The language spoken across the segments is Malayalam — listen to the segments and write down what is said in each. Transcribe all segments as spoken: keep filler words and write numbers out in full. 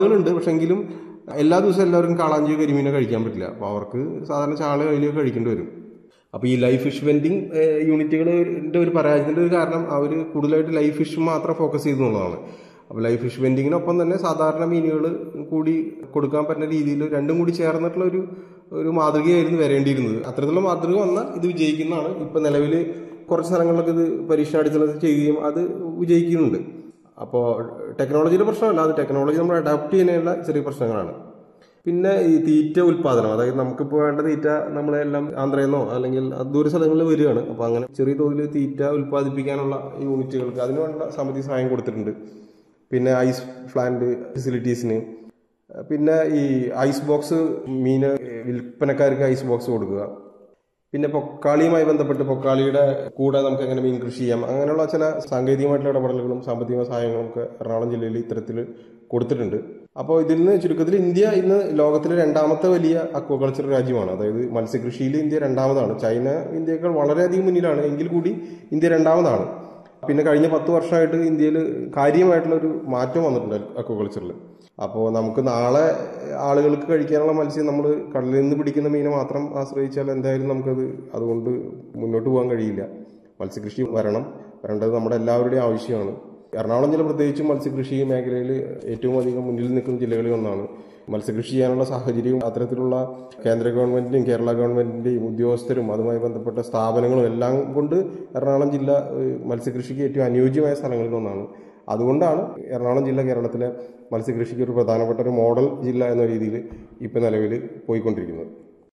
ഉണ്ട്. പക്ഷെ എങ്കിലും എല്ലാ ദിവസവും എല്ലാവർക്കും കാളാഞ്ചി കരിമീനെ കഴിക്കാൻ പറ്റില്ല. അപ്പോൾ അവർക്ക് സാധാരണ ചാള അതിലേക്ക് കഴിക്കേണ്ടി വരും. അപ്പോൾ ഈ ലൈഫ് ഫിഷ് വെൻഡിങ് യൂണിറ്റുകളുടെ ഒരു പരാജയത്തിൻ്റെ ഒരു കാരണം അവർ കൂടുതലായിട്ട് ലൈഫ് ഫിഷ് മാത്രം ഫോക്കസ് ചെയ്തെന്നുള്ളതാണ്. അപ്പോൾ ലൈഫ് ഫിഷ് വെൻഡിങ്ങിനൊപ്പം തന്നെ സാധാരണ മീനുകൾ കൂടി കൊടുക്കാൻ പറ്റുന്ന രീതിയിൽ രണ്ടും കൂടി ചേർന്നിട്ടുള്ള ഒരു ഒരു മാതൃകയായിരുന്നു വരേണ്ടിയിരുന്നത്. അത്തരത്തിലുള്ള മാതൃക വന്നാൽ ഇത് വിജയിക്കുന്നതാണ്. ഇപ്പം നിലവിൽ കുറച്ച് സ്ഥലങ്ങളിലൊക്കെ ഇത് പരീക്ഷണാടിസ്ഥാനത്തിൽ ചെയ്യുകയും അത് വിജയിക്കുന്നുണ്ട്. അപ്പോൾ ടെക്നോളജിയുടെ പ്രശ്നമല്ല, അത് ടെക്നോളജി നമ്മൾ അഡാപ്റ്റ് ചെയ്യുന്നതിനുള്ള ചെറിയ പ്രശ്നങ്ങളാണ്. പിന്നെ ഈ തീറ്റ ഉൽപ്പാദനം, അതായത് നമുക്കിപ്പോൾ വേണ്ട തീറ്റ നമ്മളെല്ലാം ആന്ധ്രയിൽ നിന്നോ അല്ലെങ്കിൽ ദൂര സ്ഥലങ്ങളിൽ വരികയാണ്. അപ്പോൾ അങ്ങനെ ചെറിയ തോതിൽ തീറ്റ ഉൽപ്പാദിപ്പിക്കാനുള്ള യൂണിറ്റുകൾക്ക് അതിന് വേണ്ട സാമ്പത്തിക സഹായം കൊടുത്തിട്ടുണ്ട്. പിന്നെ ഐസ് പ്ലാന്റ് ഫെസിലിറ്റീസിന്, പിന്നെ ഈ ഐസ് ബോക്സ് മീൻ വിൽപ്പനക്കാർക്ക് ഐസ് ബോക്സ് കൊടുക്കുക, പിന്നെ പൊക്കാളിയുമായി ബന്ധപ്പെട്ട് പൊക്കാളിയുടെ കൂടെ നമുക്ക് എങ്ങനെ മീൻ കൃഷി ചെയ്യാം, അങ്ങനെയുള്ള ചില സാങ്കേതികമായിട്ടുള്ള ഇടപെടലുകളും സാമ്പത്തിക സഹായങ്ങളും ഒക്കെ എറണാകുളം ജില്ലയിൽ ഇത്തരത്തിൽ കൊടുത്തിട്ടുണ്ട്. അപ്പോൾ ഇതിൽ നിന്ന് ചുരുക്കത്തിൽ ഇന്ത്യ ഇന്ന് ലോകത്തിലെ രണ്ടാമത്തെ വലിയ അക്വാകൾച്ചർ രാജ്യമാണ്. അതായത് മത്സ്യകൃഷിയിൽ ഇന്ത്യ രണ്ടാമതാണ്. ചൈന ഇന്ത്യയേക്കാൾ വളരെയധികം മുന്നിലാണ്, എങ്കിൽ കൂടി ഇന്ത്യ രണ്ടാമതാണ്. പിന്നെ കഴിഞ്ഞ പത്ത് വർഷമായിട്ട് ഇന്ത്യയിൽ കാര്യമായിട്ടുള്ള ഒരു മാറ്റം വന്നിട്ടുണ്ട് അക്വാകൾച്ചറിൽ. അപ്പോൾ നമുക്ക് നാളെ ആളുകൾക്ക് കഴിക്കാനുള്ള മത്സ്യം നമ്മൾ കടലിൽ നിന്ന് പിടിക്കുന്ന മീനെ മാത്രം ആശ്രയിച്ചാൽ എന്തായാലും നമുക്കത് അതുകൊണ്ട് മുന്നോട്ട് പോകാൻ കഴിയില്ല. മത്സ്യകൃഷി വരണം, വരേണ്ടത് നമ്മുടെ എല്ലാവരുടെയും ആവശ്യമാണ്. എറണാകുളം ജില്ല പ്രത്യേകിച്ചും മത്സ്യകൃഷി മേഖലയിൽ ഏറ്റവും അധികം മുന്നിൽ നിൽക്കുന്ന ജില്ലകളിൽ ഒന്നാണ്. മത്സ്യകൃഷി ചെയ്യാനുള്ള സാഹചര്യവും അത്തരത്തിലുള്ള കേന്ദ്ര ഗവൺമെന്റിന്റെയും കേരള ഗവൺമെന്റിന്റെയും ഉദ്യോഗസ്ഥരും അതുമായി ബന്ധപ്പെട്ട സ്ഥാപനങ്ങളും എല്ലാം കൊണ്ട് എറണാകുളം ജില്ല മത്സ്യകൃഷിക്ക് ഏറ്റവും അനുയോജ്യമായ സ്ഥലങ്ങളിൽ ഒന്നാണ്. അതുകൊണ്ടാണ് എറണാകുളം ജില്ല കേരളത്തിലെ മത്സ്യകൃഷിക്ക് ഒരു പ്രധാനപ്പെട്ട ഒരു മോഡൽ ജില്ല എന്ന രീതിയിൽ ഇപ്പം നിലവിൽ പോയിക്കൊണ്ടിരിക്കുന്നത്.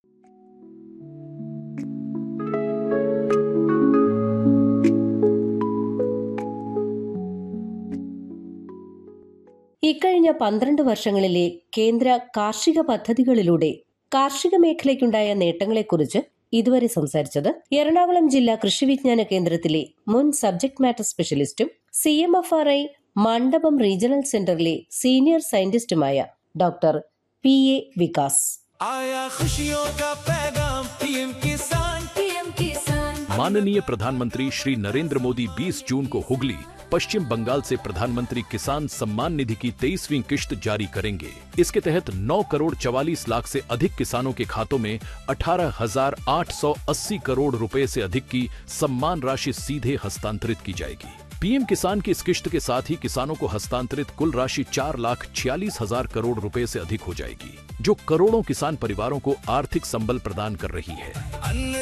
ഇക്കഴിഞ്ഞ പന്ത്രണ്ട് വർഷങ്ങളിലെ കേന്ദ്ര കാർഷിക പദ്ധതികളിലൂടെ കാർഷിക മേഖലയ്ക്കുണ്ടായ നേട്ടങ്ങളെക്കുറിച്ച് ഇതുവരെ സംസാരിച്ചത് എറണാകുളം ജില്ലാ കൃഷി വിജ്ഞാന കേന്ദ്രത്തിലെ മുൻ subject matter സ്പെഷ്യലിസ്റ്റും C M F R I മണ്ഡപം റീജിയണൽ സെന്ററിലെ senior സയന്റിസ്റ്റുമായ doctor P A Vikas. माननीय प्रधानमंत्री श्री नरेंद्र मोदी बीस जून को हुगली पश्चिम बंगाल से प्रधानमंत्री किसान सम्मान निधि की तेईसवीं किश्त जारी करेंगे। इसके तहत नौ करोड़ चवालीस लाख से अधिक किसानों के खातों में अठारह हजार आठ सौ अस्सी करोड़ रुपए से अधिक की सम्मान राशि सीधे हस्तांतरित की जाएगी। पीएम किसान की इस किश्त के साथ ही किसानों को हस्तांतरित कुल राशि चार लाख छियालीस हजार करोड़ रुपए से अधिक हो जाएगी, जो करोड़ों किसान परिवारों को आर्थिक संबल प्रदान कर रही है।